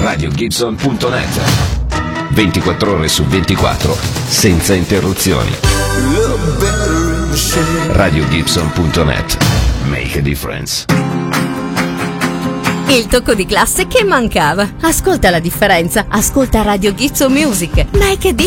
RadioGibson.net. 24 ore su 24, senza interruzioni. RadioGibson.net. Make a difference. Il tocco di classe che mancava. Ascolta la differenza. Ascolta Radio Gibson Music. Make a difference.